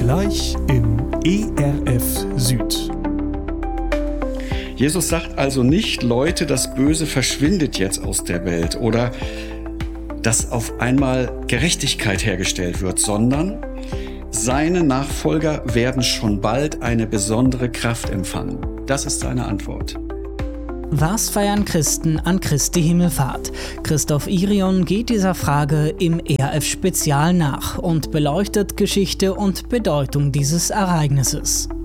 Gleich im ERF Süd. Jesus sagt also nicht, Leute, das Böse verschwindet jetzt aus der Welt oder dass auf einmal Gerechtigkeit hergestellt wird, sondern seine Nachfolger werden schon bald eine besondere Kraft empfangen. Das ist seine Antwort. Was feiern Christen an Christi Himmelfahrt? Christoph Irion geht dieser Frage im ERF-Spezial nach und beleuchtet Geschichte und Bedeutung dieses Ereignisses.